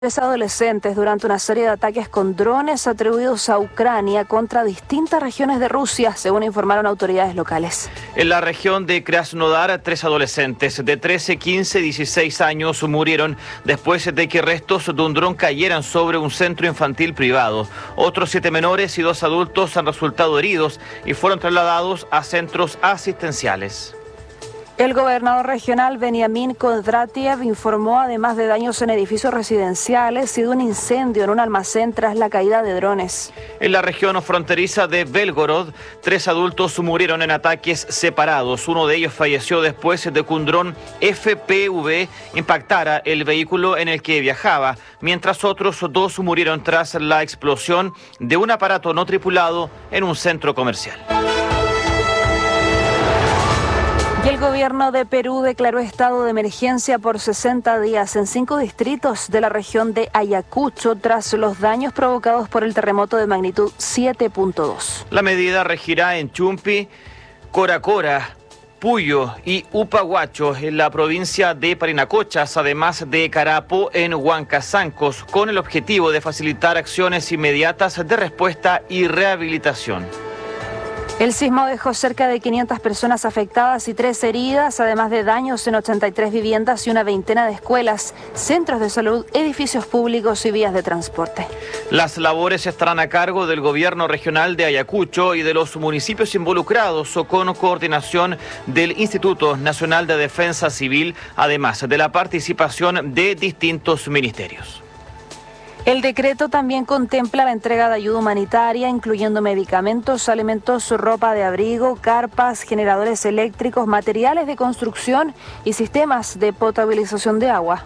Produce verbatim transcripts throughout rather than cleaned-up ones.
Tres adolescentes durante una serie de ataques con drones atribuidos a Ucrania contra distintas regiones de Rusia, según informaron autoridades locales. En la región de Krasnodar, tres adolescentes de trece, quince y dieciséis años murieron después de que restos de un dron cayeran sobre un centro infantil privado. Otros siete menores y dos adultos han resultado heridos y fueron trasladados a centros asistenciales. El gobernador regional Benyamin Kondratiev informó además de daños en edificios residenciales y de un incendio en un almacén tras la caída de drones. En la región fronteriza de Belgorod, tres adultos murieron en ataques separados. Uno de ellos falleció después de que un dron F P V impactara el vehículo en el que viajaba, mientras otros dos murieron tras la explosión de un aparato no tripulado en un centro comercial. Y el gobierno de Perú declaró estado de emergencia por sesenta días en cinco distritos de la región de Ayacucho tras los daños provocados por el terremoto de magnitud siete punto dos. La medida regirá en Chumpi, Coracora, Puyo y Upahuacho en la provincia de Parinacochas, además de Carapo en Huancazancos, con el objetivo de facilitar acciones inmediatas de respuesta y rehabilitación. El sismo dejó cerca de quinientas personas afectadas y tres heridas, además de daños en ochenta y tres viviendas y una veintena de escuelas, centros de salud, edificios públicos y vías de transporte. Las labores estarán a cargo del gobierno regional de Ayacucho y de los municipios involucrados o con coordinación del Instituto Nacional de Defensa Civil, además de la participación de distintos ministerios. El decreto también contempla la entrega de ayuda humanitaria, incluyendo medicamentos, alimentos, ropa de abrigo, carpas, generadores eléctricos, materiales de construcción y sistemas de potabilización de agua.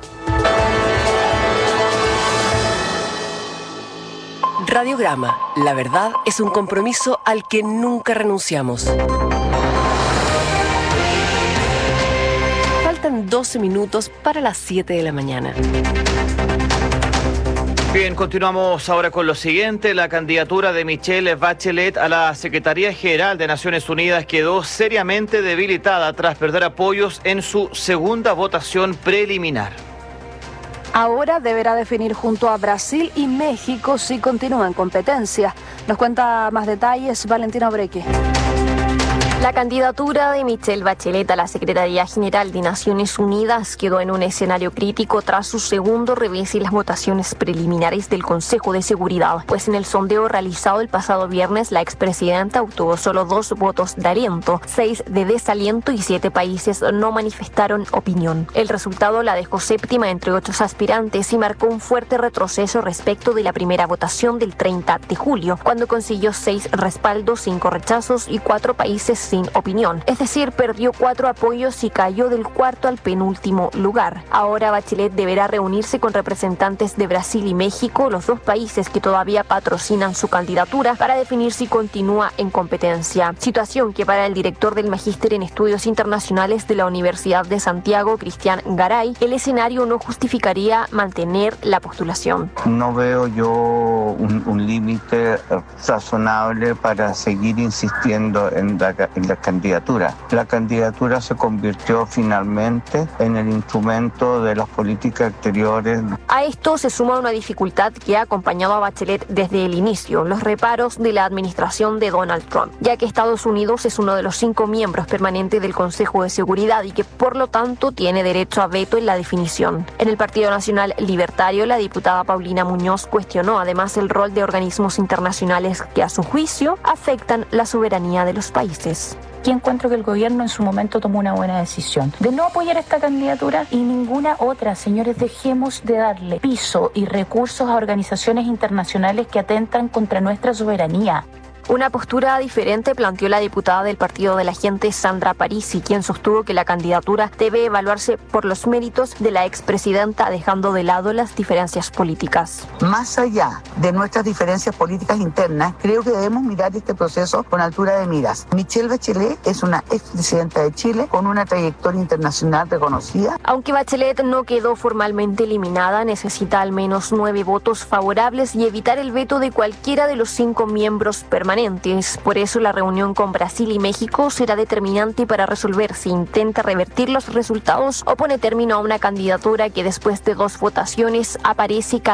Radiograma. La verdad es un compromiso al que nunca renunciamos. Faltan doce minutos para las siete de la mañana. Bien, continuamos ahora con lo siguiente. La candidatura de Michelle Bachelet a la Secretaría General de Naciones Unidas quedó seriamente debilitada tras perder apoyos en su segunda votación preliminar. Ahora deberá definir junto a Brasil y México si continúa en competencia. Nos cuenta más detalles Valentina Breque. La candidatura de Michelle Bachelet a la Secretaría General de Naciones Unidas quedó en un escenario crítico tras su segundo revés en las votaciones preliminares del Consejo de Seguridad, pues en el sondeo realizado el pasado viernes la expresidenta obtuvo solo dos votos de aliento, seis de desaliento y siete países no manifestaron opinión. El resultado la dejó séptima entre ocho aspirantes y marcó un fuerte retroceso respecto de la primera votación del treinta de julio, cuando consiguió seis respaldos, cinco rechazos y cuatro países sin opinión. Es decir, perdió cuatro apoyos y cayó del cuarto al penúltimo lugar. Ahora Bachelet deberá reunirse con representantes de Brasil y México, los dos países que todavía patrocinan su candidatura, para definir si continúa en competencia. Situación que para el director del Magíster en Estudios Internacionales de la Universidad de Santiago, Cristian Garay, el escenario no justificaría mantener la postulación. No veo yo un, un límite razonable para seguir insistiendo en la en la candidatura. La candidatura se convirtió finalmente en el instrumento de las políticas exteriores. A esto se suma una dificultad que ha acompañado a Bachelet desde el inicio, los reparos de la administración de Donald Trump, ya que Estados Unidos es uno de los cinco miembros permanentes del Consejo de Seguridad y que por lo tanto tiene derecho a veto en la definición. En el Partido Nacional Libertario, la diputada Paulina Muñoz cuestionó además el rol de organismos internacionales que a su juicio afectan la soberanía de los países. Y encuentro que el gobierno en su momento tomó una buena decisión de no apoyar esta candidatura y ninguna otra. Señores, dejemos de darle piso y recursos a organizaciones internacionales que atentan contra nuestra soberanía. Una postura diferente planteó la diputada del Partido de la Gente, Sandra Parisi, quien sostuvo que la candidatura debe evaluarse por los méritos de la expresidenta, dejando de lado las diferencias políticas. Más allá de nuestras diferencias políticas internas, creo que debemos mirar este proceso con altura de miras. Michelle Bachelet es una expresidenta de Chile con una trayectoria internacional reconocida. Aunque Bachelet no quedó formalmente eliminada, necesita al menos nueve votos favorables y evitar el veto de cualquiera de los cinco miembros permanentes permanentes. Por eso la reunión con Brasil y México será determinante para resolver si intenta revertir los resultados o pone término a una candidatura que después de dos votaciones aparece